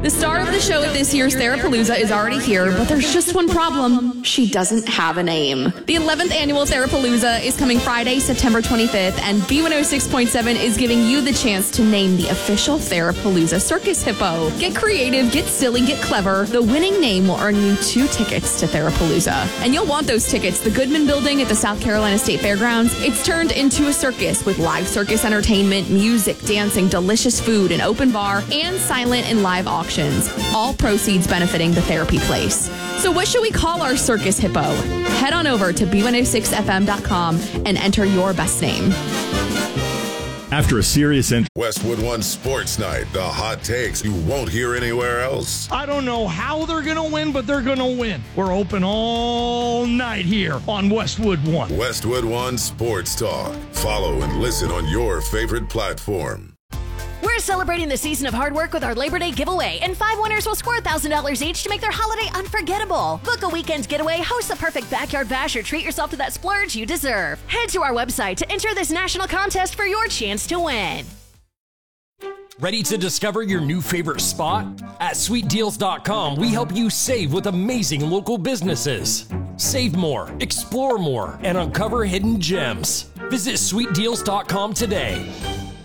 The star of the show at this year's Therapalooza is already here, but there's just one problem. She doesn't have a name. The 11th annual Therapalooza is coming Friday, September 25th, and B106.7 is giving you the chance to name the official Therapalooza Circus Hippo. Get creative, get silly, get clever. The winning name will earn you 2 tickets to Therapalooza. And you'll want those tickets. The Goodman Building at the South Carolina State Fairgrounds, it's turned into a circus with live circus entertainment, music, dancing, delicious food, an open bar, and silent and live auctions. All proceeds benefiting the Therapy Place. So what should we call our Circus Hippo? Head on over to b106fm.com and enter your best name. After a serious Westwood One Sports Night, the hot takes you won't hear anywhere else. I don't know how they're going to win, but they're going to win. We're open all night here on Westwood One. Westwood One Sports Talk. Follow and listen on your favorite platform. We're celebrating the season of hard work with our Labor Day giveaway, and 5 winners will score $1,000 each to make their holiday unforgettable. Book a weekend's getaway, host the perfect backyard bash, or treat yourself to that splurge you deserve. Head to our website to enter this national contest for your chance to win. Ready to discover your new favorite spot? At sweetdeals.com, we help you save with amazing local businesses. Save more, explore more, and uncover hidden gems. Visit sweetdeals.com today.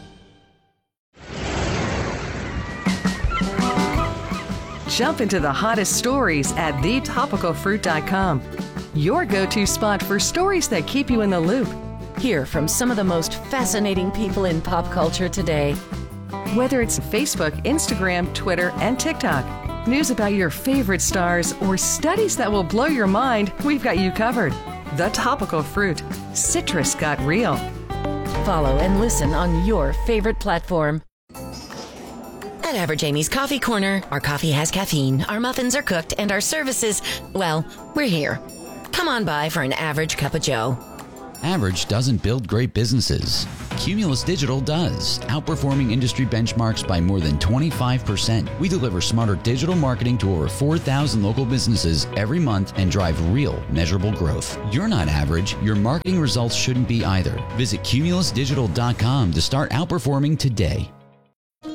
Jump into the hottest stories at thetopicalfruit.com. Your go-to spot for stories that keep you in the loop. Hear from some of the most fascinating people in pop culture today. Whether it's Facebook, Instagram, Twitter, and TikTok, news about your favorite stars, or studies that will blow your mind, we've got you covered. The Topical Fruit. Citrus got real. Follow and listen on your favorite platform. At Average Amy's Coffee Corner, our coffee has caffeine, our muffins are cooked, and our services, well, we're here. Come on by for an average cup of joe. Average doesn't build great businesses. Cumulus Digital does, outperforming industry benchmarks by more than 25%. We deliver smarter digital marketing to over 4,000 local businesses every month and drive real, measurable growth. You're not average. Your marketing results shouldn't be either. Visit cumulusdigital.com to start outperforming today.